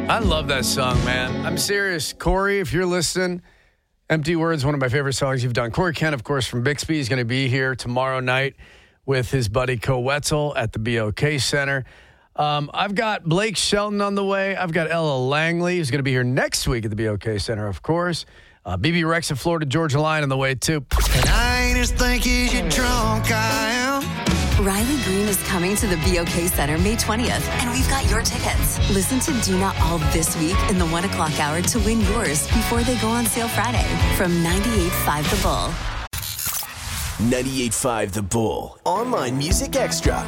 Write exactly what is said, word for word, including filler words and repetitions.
I love that song, man. I'm serious. Corey, if you're listening, Empty Words, one of my favorite songs you've done. Corey Kent, of course, from Bixby, is going to be here tomorrow night with his buddy Co Wetzel at the B O K Center. Um, I've got Blake Shelton on the way. I've got Ella Langley, who's going to be here next week at the B O K Center, of course. Uh, B B Rex and Florida Georgia Line on the way, too. And I ain't as thinky as you drunk I am. Riley Green is coming to the B O K Center May twentieth, and we've got your tickets. Listen to Do Not All this week in the one o'clock hour to win yours before they go on sale Friday from ninety-eight point five The Bull. ninety-eight point five The Bull. Online Music Extra.